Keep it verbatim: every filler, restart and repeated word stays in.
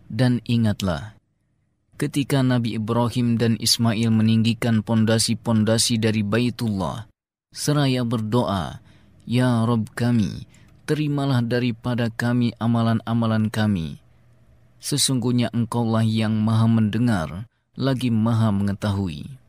Dan ingatlah, ketika Nabi Ibrahim dan Ismail meninggikan pondasi-pondasi dari Baitullah, seraya berdoa, "Ya Rabb kami, terimalah daripada kami amalan-amalan kami. Sesungguhnya Engkaulah yang maha mendengar, lagi maha mengetahui."